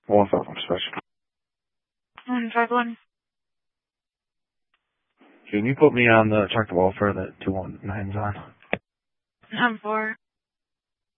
Welfare from special. 151. Can you put me on the check the welfare that 219's on? I'm 4.